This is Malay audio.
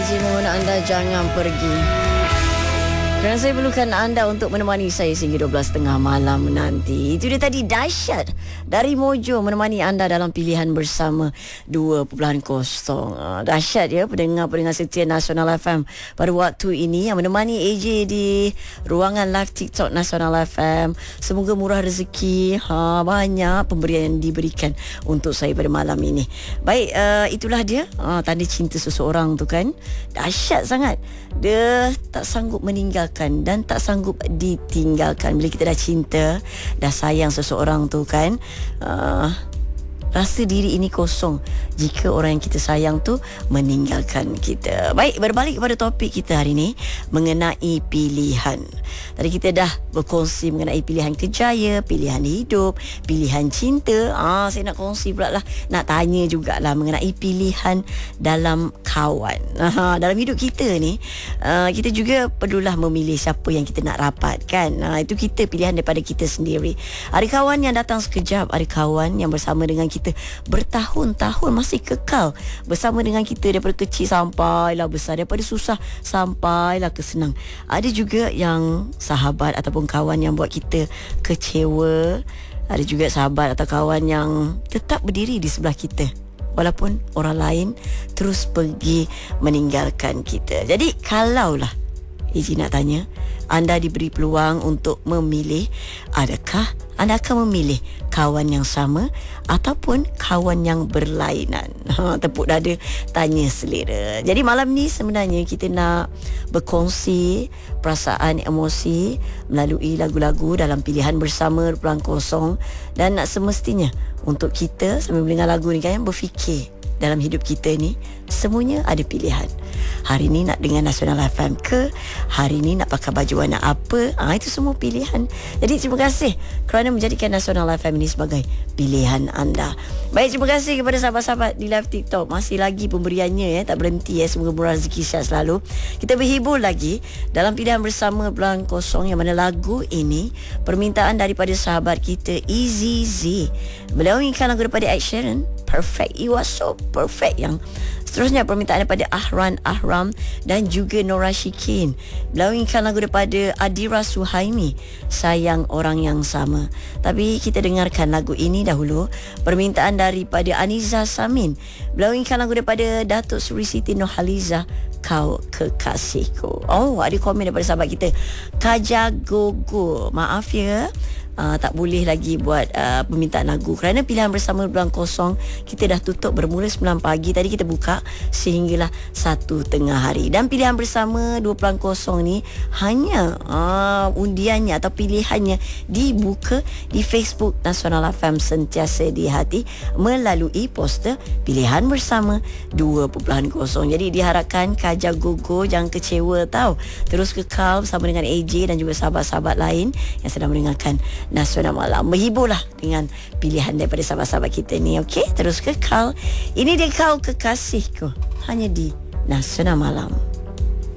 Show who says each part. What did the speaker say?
Speaker 1: AJ mohon anda jangan pergi. Kerana saya perlukan anda untuk menemani saya sehingga 12.30 malam nanti. Itu dia tadi Dahsyat dari Mojo menemani anda dalam pilihan bersama 2.0. Dahsyat ya pendengar-pendengar setia Nasional FM pada waktu ini yang menemani AJ di ruangan live TikTok Nasional FM. Semoga murah rezeki, banyak pemberian yang diberikan untuk saya pada malam ini. Baik, itulah dia tanda cinta seseorang tu kan. Dahsyat sangat. Dia tak sanggup meninggalkan dan tak sanggup ditinggalkan. Bila kita dah cinta, dah sayang seseorang tu kan, rasa diri ini kosong jika orang yang kita sayang tu meninggalkan kita. Baik, berbalik kepada topik kita hari ini mengenai pilihan. Tadi kita dah berkongsi mengenai pilihan kerjaya, pilihan hidup, pilihan cinta. Saya nak kongsi pula lah, nak tanya jugalah mengenai pilihan dalam kawan. Dalam hidup kita ni, kita juga perlulah memilih siapa yang kita nak rapatkan. Itu kita pilihan daripada kita sendiri. Ada kawan yang datang sekejap, ada kawan yang bersama dengan kita bertahun-tahun masih kekal bersama dengan kita daripada kecil sampailah besar, daripada susah sampailah ke senang. Ada juga yang sahabat ataupun kawan yang buat kita kecewa. Ada juga sahabat atau kawan yang tetap berdiri di sebelah kita walaupun orang lain terus pergi meninggalkan kita. Jadi kalaulah Eji nak tanya, anda diberi peluang untuk memilih, adakah anda akan memilih kawan yang sama ataupun kawan yang berlainan? Tepuk dada, tanya selera. Jadi malam ni sebenarnya kita nak berkongsi perasaan, emosi melalui lagu-lagu dalam pilihan bersama 2.0. Dan nak semestinya untuk kita sambil mendengar lagu ni kan, berfikir dalam hidup kita ni semuanya ada pilihan. Hari ni nak dengar Nasional FM ke? Hari ni nak pakai baju warna apa? Itu semua pilihan. Jadi terima kasih kerana menjadikan Nasional FM ini sebagai pilihan anda. Baik, terima kasih kepada sahabat-sahabat di live TikTok. Masih lagi pemberiannya tak berhenti Semoga murah rezeki sihat selalu. Kita berhibur lagi dalam pilihan bersama 2.0 yang mana lagu ini permintaan daripada sahabat kita Easy Z. Beliau inginkan lagu daripada Ed Sheeran, Perfect. You are so perfect. Yang seterusnya permintaan daripada Ahram dan juga Nora Shikin. Beliau inginkan lagu daripada Adira Suhaimi, Sayang Orang Yang Sama. Tapi kita dengarkan lagu ini dahulu. Permintaan daripada Aniza Samin. Beliau inginkan lagu daripada Datuk Seri Siti Nurhaliza, Kau Kekasihku. Ada komen daripada sahabat kita Kaja Gogo. Maaf ya, tak boleh lagi buat permintaan lagu kerana pilihan bersama 2.0 kita dah tutup bermula 9 pagi. Tadi kita buka sehinggalah 1 tengah hari. Dan pilihan bersama 2.0 ni hanya undiannya atau pilihannya dibuka di Facebook Nasional FM Sentiasa di Hati melalui poster pilihan bersama 2.0. Jadi diharapkan Kaja Gogo jangan kecewa tau. Terus kekal bersama dengan AJ dan juga sahabat-sahabat lain yang sedang mendengarkan Nasional Malam. Berhiburlah dengan pilihan daripada sahabat-sahabat kita ni. Okey, terus kekal. Ini dia Kau Kekasihku hanya di Nasional Malam.